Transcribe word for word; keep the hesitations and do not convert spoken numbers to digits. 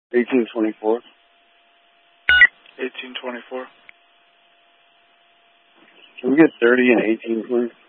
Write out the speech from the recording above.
eighteen twenty-four. eighteen twenty-four. Can we get thirty and eighteen, please?